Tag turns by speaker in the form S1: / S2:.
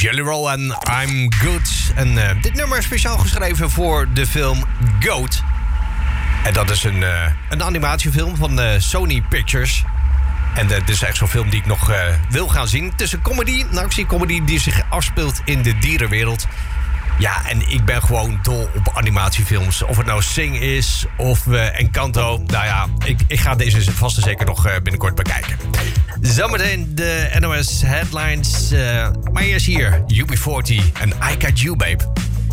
S1: Jelly Roll en I'm Good. En dit nummer is speciaal geschreven voor de film Goat. En dat is een animatiefilm van Sony Pictures. En dit is echt zo'n film die ik nog wil gaan zien. Het is een comedy, een actiecomedy die zich afspeelt in de dierenwereld. Ja, en ik ben gewoon dol op animatiefilms. Of het nou Sing is of Encanto. Nou ja, ik ga deze vast en zeker nog binnenkort bekijken. Zometeen de NOS Headlines. Maar eerst hier, UB40 en I Got You, Babe.